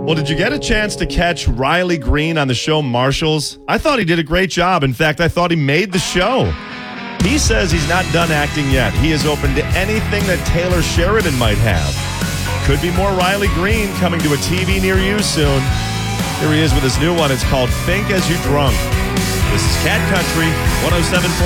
Well, did you get a chance to catch Riley Green on the show Marshalls? I thought he did a great job. In fact, I thought he made the show. He says he's not done acting yet. He is open to anything that Taylor Sheridan might have. Could be more Riley Green coming to a TV near you soon. Here he is with his new one. It's called Think As You Drunk. This is Cat Country 107.